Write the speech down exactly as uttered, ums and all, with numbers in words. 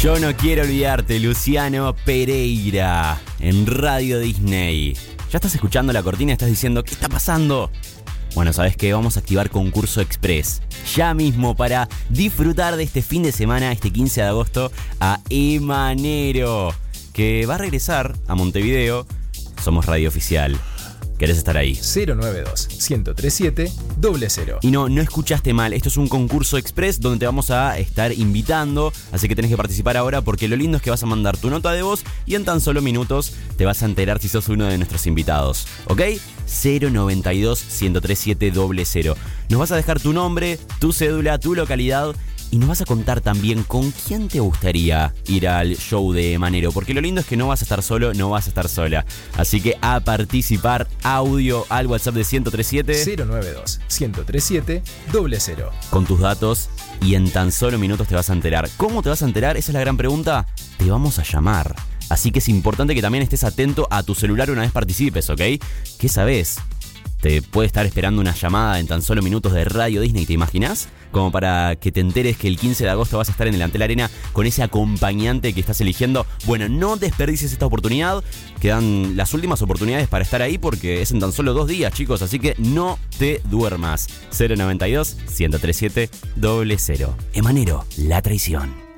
Yo no quiero olvidarte, Luciano Pereira, en Radio Disney. ¿Ya estás escuchando la cortina y estás diciendo qué está pasando? Bueno, ¿sabes qué? Vamos a activar concurso express ya mismo para disfrutar de este fin de semana, este quince de agosto, a Emanero, que va a regresar a Montevideo. Somos radio oficial. ¿Querés estar ahí? cero nueve dos, uno cero tres siete, cero cero. Y no, no escuchaste mal. Esto es un concurso express donde te vamos a estar invitando. Así que tenés que participar ahora porque lo lindo es que vas a mandar tu nota de voz y en tan solo minutos te vas a enterar si sos uno de nuestros invitados. ¿Ok? cero nueve dos, uno cero tres siete, cero cero. Nos vas a dejar tu nombre, tu cédula, tu localidad y nos vas a contar también con quién te gustaría ir al show de Emanero. Porque lo lindo es que no vas a estar solo, no vas a estar sola. Así que a participar, audio al WhatsApp de uno cero tres siete cero nueve dos, uno cero tres siete, cero cero. con tus datos y en tan solo minutos te vas a enterar. ¿Cómo te vas a enterar? Esa es la gran pregunta. Te vamos a llamar. Así que es importante que también estés atento a tu celular una vez participes, ¿ok? ¿Qué sabés? Te puede estar esperando una llamada en tan solo minutos de Radio Disney, ¿te imaginas? Como para que te enteres que el quince de agosto vas a estar en el Antel Arena con ese acompañante que estás eligiendo. Bueno, no desperdicies esta oportunidad. Quedan las últimas oportunidades para estar ahí porque es en tan solo dos días, chicos. Así que no te duermas. cero nueve dos, uno cero tres siete, cero cero. Emanero, la traición.